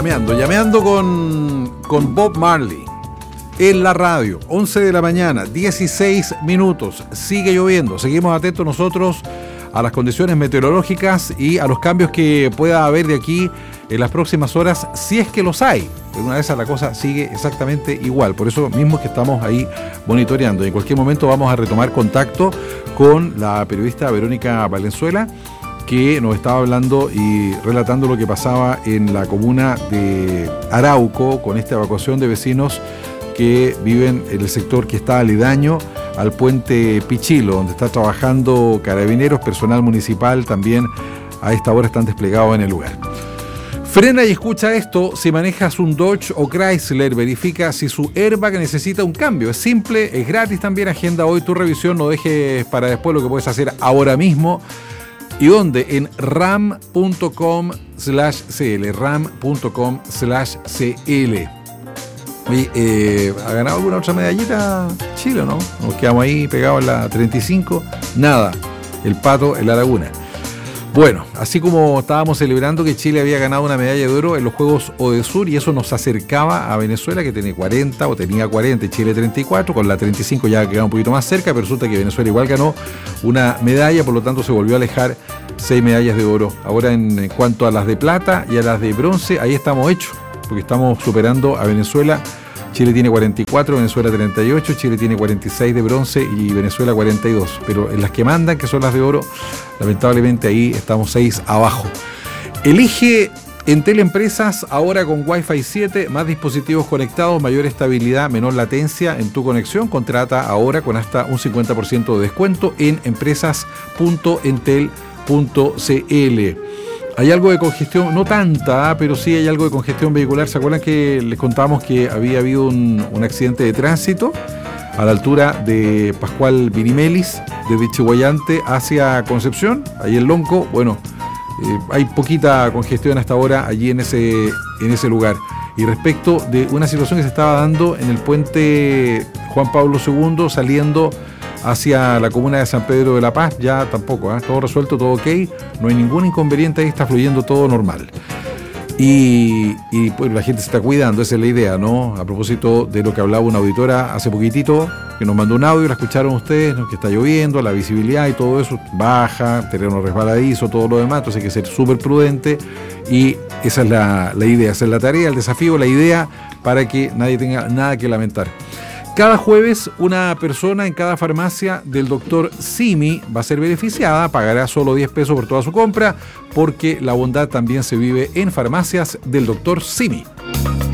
llameando con Bob Marley en la radio, 11 de la mañana, 16 minutos, sigue lloviendo, seguimos atentos nosotros a las condiciones meteorológicas y a los cambios que pueda haber de aquí en las próximas horas, si es que los hay. De una vez la cosa sigue exactamente igual, por eso mismo es que estamos ahí monitoreando. Y en cualquier momento vamos a retomar contacto con la periodista Verónica Valenzuela, que nos estaba hablando y relatando lo que pasaba en la comuna de Arauco con esta evacuación de vecinos que viven en el sector que está aledaño al puente Pichilo, donde está trabajando carabineros, personal municipal también a esta hora están desplegados en el lugar. Frena y escucha esto: si manejas un Dodge o Chrysler, verifica si su airbag necesita un cambio. Es simple, es gratis también. Agenda hoy tu revisión, no dejes para después lo que puedes hacer ahora mismo. ¿Y dónde? En ram.com/cl, ram.com/cl. ¿Ha ganado alguna otra medallita Chile o no? Nos quedamos ahí pegados en la 35. Nada, el Pato en la Laguna. Bueno, así como estábamos celebrando que Chile había ganado una medalla de oro en los Juegos Odesur, y eso nos acercaba a Venezuela, que tenía 40 o tenía 40 y Chile 34, con la 35 ya quedaba un poquito más cerca, pero resulta que Venezuela igual ganó una medalla, por lo tanto se volvió a alejar 6 medallas de oro. Ahora en cuanto a las de plata y a las de bronce, ahí estamos hechos, porque estamos superando a Venezuela. Chile tiene 44, Venezuela 38, Chile tiene 46 de bronce y Venezuela 42. Pero en las que mandan, que son las de oro, lamentablemente ahí estamos 6 abajo. Elige Entel Empresas ahora con Wi-Fi 7, más dispositivos conectados, mayor estabilidad, menor latencia en tu conexión. Contrata ahora con hasta un 50% de descuento en empresas.entel.cl. Hay algo de congestión, no tanta, pero sí hay algo de congestión vehicular. ¿Se acuerdan que les contábamos que había habido un accidente de tránsito a la altura de Pascual Virimelis, desde Chihuayante hacia Concepción, ahí en Lonco? Bueno, hay poquita congestión hasta ahora allí en ese lugar. Y respecto de una situación que se estaba dando en el puente Juan Pablo II saliendo hacia la comuna de San Pedro de la Paz, ya tampoco, todo resuelto, todo ok, no hay ningún inconveniente, ahí está fluyendo todo normal. Y pues la gente se está cuidando, esa es la idea, ¿no? A propósito de lo que hablaba una auditora hace poquitito, que nos mandó un audio, la escucharon ustedes, ¿no? Que está lloviendo, la visibilidad y todo eso baja, terreno resbaladizo, todo lo demás, entonces hay que ser súper prudente, y esa es la idea, esa es la tarea, el desafío, la idea, para que nadie tenga nada que lamentar. Cada jueves, una persona en cada farmacia del Dr. Simi va a ser beneficiada, pagará solo 10 pesos por toda su compra, porque la bondad también se vive en farmacias del Dr. Simi.